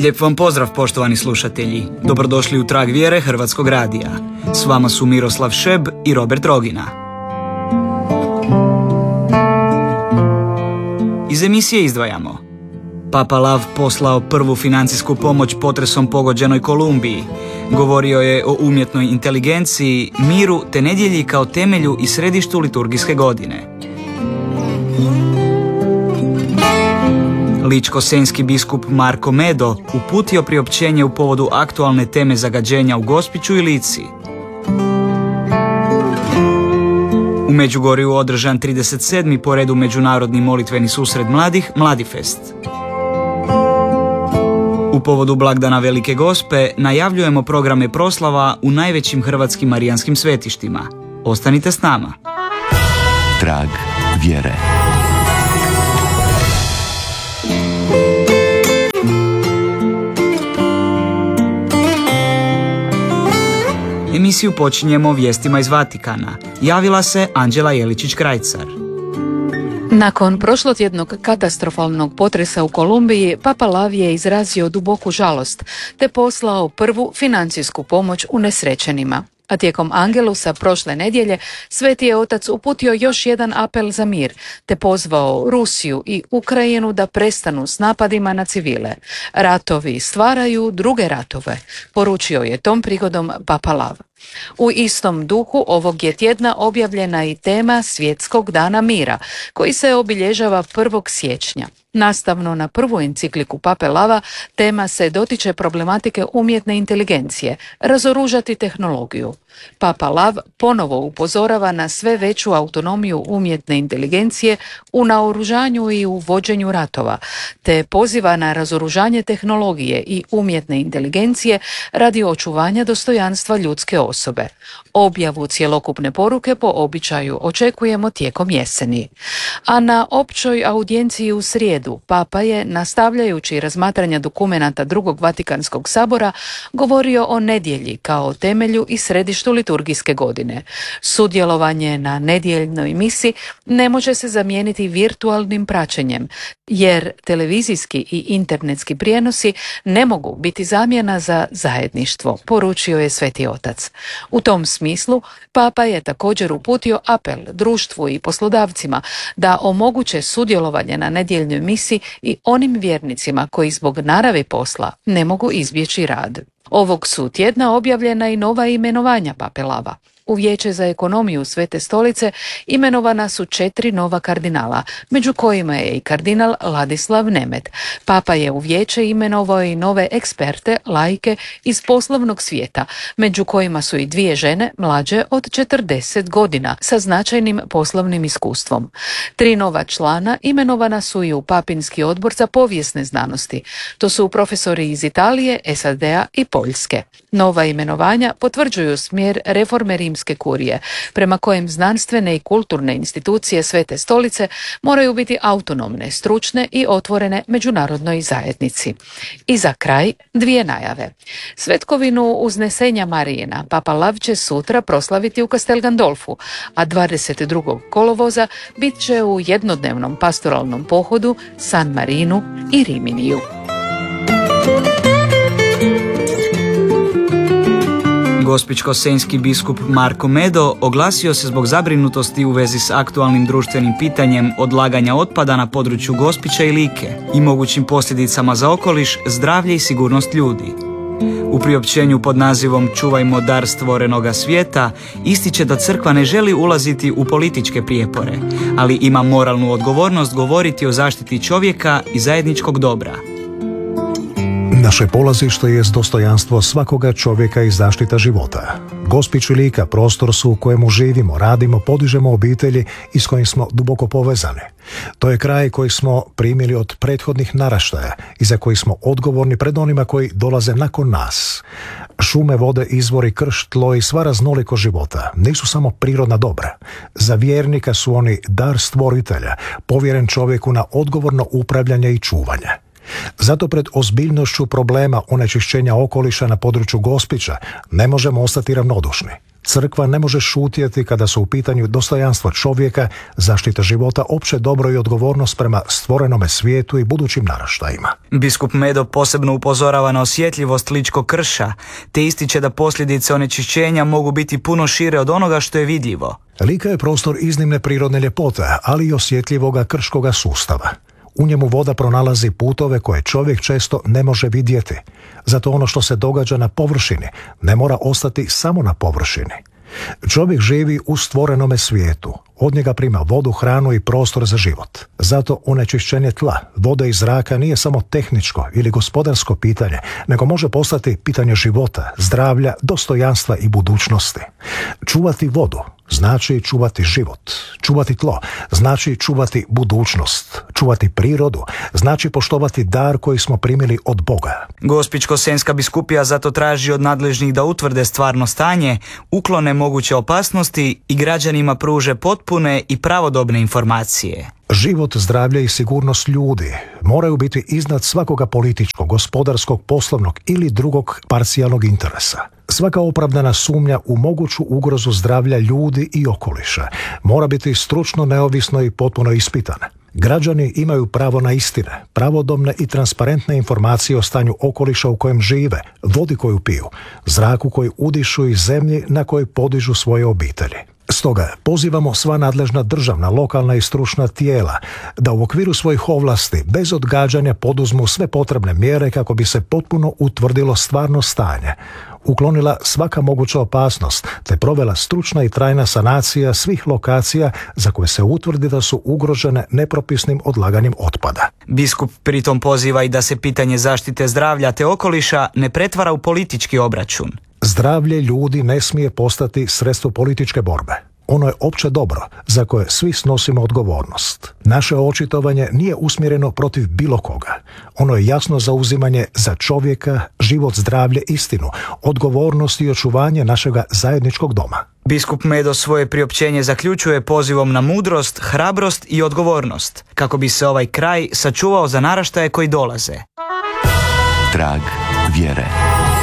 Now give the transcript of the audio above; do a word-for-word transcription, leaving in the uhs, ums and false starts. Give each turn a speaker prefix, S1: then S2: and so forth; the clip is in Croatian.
S1: Lijep vam pozdrav, poštovani slušatelji. Dobrodošli u Trag vjere Hrvatskog radija. S vama su Miroslav Šeb i Robert Rogina. Iz emisije izdvajamo: Papa Lav poslao prvu financijsku pomoć potresom pogođenoj Kolumbiji. Govorio je o umjetnoj inteligenciji, miru te nedjelji kao temelju i središtu liturgijske godine. Ličko-senjski biskup Marko Medo uputio priopćenje u povodu aktualne teme zagađenja u Gospiću i Lici. U Međugorju održan trideset sedmi po redu međunarodni molitveni susret mladih Mladifest. U povodu blagdana Velike Gospe najavljujemo programe proslava u najvećim hrvatskim marijanskim svetištima. Ostanite s nama.
S2: Trag vjere.
S1: Emisiju počinjemo vijestima iz Vatikana. Javila se Anđela Jeličić-Krajcar.
S3: Nakon prošlotjednog katastrofalnog potresa u Kolumbiji, Papa Lav je izrazio duboku žalost te poslao prvu financijsku pomoć unesrećenima. A tijekom Angelusa prošle nedjelje Sveti je Otac uputio još jedan apel za mir, te pozvao Rusiju i Ukrajinu da prestanu s napadima na civile. Ratovi stvaraju druge ratove, poručio je tom prigodom Papa Lav. U istom duhu ovog je tjedna objavljena i tema Svjetskog dana mira, koji se obilježava prvog siječnja. Nastavno na prvu encikliku Pape Lava, tema se dotiče problematike umjetne inteligencije, razoružati tehnologiju. Papa Lav ponovo upozorava na sve veću autonomiju umjetne inteligencije u naoružanju i u vođenju ratova, te poziva na razoružanje tehnologije i umjetne inteligencije radi očuvanja dostojanstva ljudske osobe. Objavu cjelokupne poruke po običaju očekujemo tijekom jeseni. A na općoj audijenciji u srijedu Papa je, nastavljajući razmatranja dokumenata drugog Vatikanskog sabora, govorio o nedjelji kao temelju i središtu liturgijske godine. Sudjelovanje na nedjeljnoj misi ne može se zamijeniti virtualnim praćenjem, jer televizijski i internetski prijenosi ne mogu biti zamjena za zajedništvo, poručio je Sveti Otac. U tom smislu Papa je također uputio apel društvu i poslodavcima da omoguće sudjelovanje na nedjeljnoj misi i onim vjernicima koji zbog naravi posla ne mogu izbjeći rad. Ovog su tjedna objavljena i nova imenovanja Pape Lava. U Vijeće za ekonomiju Svete stolice imenovana su četiri nova kardinala, među kojima je i kardinal Ladislav Nemet. Papa je u vijeće imenovao i nove eksperte, laike iz poslovnog svijeta, među kojima su i dvije žene mlađe od četrdeset godina sa značajnim poslovnim iskustvom. Tri nova člana imenovana su i u Papinski odbor za povijesne znanosti. To su profesori iz Italije, S A D-a i Poljske. Nova imenovanja potvrđuju smjer reforme rimske kurije, prema kojem znanstvene i kulturne institucije Svete stolice moraju biti autonomne, stručne i otvorene međunarodnoj zajednici. I za kraj dvije najave. Svetkovinu Uznesenja Marijina Papa Lav će sutra proslaviti u Castel Gandolfu, a dvadeset drugog kolovoza bit će u jednodnevnom pastoralnom pohodu San Marinu i Riminiju.
S1: Gospićko-senjski biskup Marko Medo oglasio se zbog zabrinutosti u vezi s aktualnim društvenim pitanjem odlaganja otpada na području Gospića i Like i mogućim posljedicama za okoliš, zdravlje i sigurnost ljudi. U priopćenju pod nazivom Čuvajmo dar stvorenoga svijeta ističe da crkva ne želi ulaziti u političke prijepore, ali ima moralnu odgovornost govoriti o zaštiti čovjeka i zajedničkog dobra.
S4: Naše polazište je dostojanstvo svakoga čovjeka i zaštita života. Gospić i Lika prostor su u kojemu živimo, radimo, podižemo obitelji i s kojim smo duboko povezani. To je kraj koji smo primili od prethodnih naraštaja i za koji smo odgovorni pred onima koji dolaze nakon nas. Šume, vode, izvori, krš, tlo i sva raznolikost života nisu samo prirodna dobra. Za vjernika su oni dar stvoritelja, povjeren čovjeku na odgovorno upravljanje i čuvanje. Zato pred ozbiljnošću problema onečišćenja okoliša na području Gospića ne možemo ostati ravnodušni. Crkva ne može šutjeti kada su u pitanju dostojanstvo čovjeka, zaštita života, opće dobro i odgovornost prema stvorenome svijetu i budućim naraštajima.
S1: Biskup Medo posebno upozorava na osjetljivost ličkog krša, te ističe da posljedice onečišćenja mogu biti puno šire od onoga što je vidljivo.
S4: Lika je prostor iznimne prirodne ljepote, ali i osjetljivoga krškoga sustava. U njemu voda pronalazi putove koje čovjek često ne može vidjeti. Zato ono što se događa na površini ne mora ostati samo na površini. Čovjek živi u stvorenome svijetu. Od njega prima vodu, hranu i prostor za život. Zato onečišćenje tla, vode i zraka nije samo tehničko ili gospodarsko pitanje, nego može postati pitanje života, zdravlja, dostojanstva i budućnosti. Čuvati vodu znači čuvati život. Čuvati tlo znači čuvati budućnost. Čuvati prirodu znači poštovati dar koji smo primili od Boga.
S1: Gospićko-senjska biskupija zato traži od nadležnih da utvrde stvarno stanje, uklone moguće opasnosti i građanima pruže potpune i pravodobne informacije.
S4: Život, zdravlje i sigurnost ljudi moraju biti iznad svakoga političkog, gospodarskog, poslovnog ili drugog parcijalnog interesa. Svaka opravdana sumnja u moguću ugrozu zdravlja ljudi i okoliša mora biti stručno, neovisno i potpuno ispitana. Građani imaju pravo na istine, pravodobne i transparentne informacije o stanju okoliša u kojem žive, vodi koju piju, zraku koji udišu i zemlji na kojoj podižu svoje obitelji. Stoga pozivamo sva nadležna državna, lokalna i stručna tijela da u okviru svojih ovlasti bez odgađanja poduzmu sve potrebne mjere kako bi se potpuno utvrdilo stvarno stanje, uklonila svaka moguća opasnost te provela stručna i trajna sanacija svih lokacija za koje se utvrdi da su ugrožene nepropisnim odlaganjem otpada.
S1: Biskup pritom poziva i da se pitanje zaštite zdravlja te okoliša ne pretvara u politički obračun.
S4: Zdravlje ljudi ne smije postati sredstvo političke borbe. Ono je opće dobro za koje svi snosimo odgovornost. Naše očitovanje nije usmjereno protiv bilo koga. Ono je jasno zauzimanje za čovjeka, život, zdravlje, istinu, odgovornost i očuvanje našega zajedničkog doma.
S1: Biskup Medo svoje priopćenje zaključuje pozivom na mudrost, hrabrost i odgovornost, kako bi se ovaj kraj sačuvao za naraštaje koji dolaze.
S2: Trag vjere.